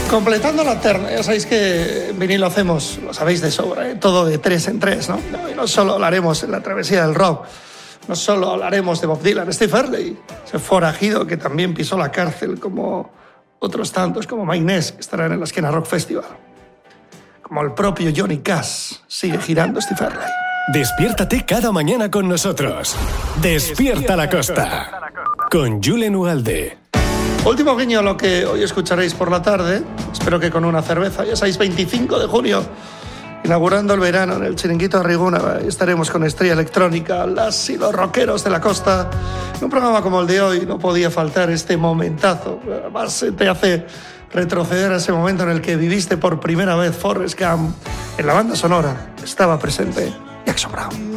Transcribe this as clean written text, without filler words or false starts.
Completando la terna, ya sabéis que en vinilo hacemos, lo sabéis de sobra, todo de 3 en 3, ¿no? Y no solo hablaremos en la travesía del rock, no solo hablaremos de Bob Dylan, Steve Earle, ese forajido que también pisó la cárcel, como otros tantos, como Mike Ness, que estarán en la Esquena Rock Festival. Como el propio Johnny Cash, sigue girando Steve Earle. Despiértate cada mañana con nosotros. Despierta la Costa. Con Julen Ugalde. Último guiño a lo que hoy escucharéis por la tarde. Espero que con una cerveza. Ya sabéis, 25 de junio, inaugurando el verano en el Chiringuito de Arriguna. Estaremos con Estrella Electrónica, las y los rockeros de la costa. En un programa como el de hoy no podía faltar este momentazo. Además, te hace retroceder a ese momento en el que viviste por primera vez Forrest Gump. En la banda sonora estaba presente Jackson Browne.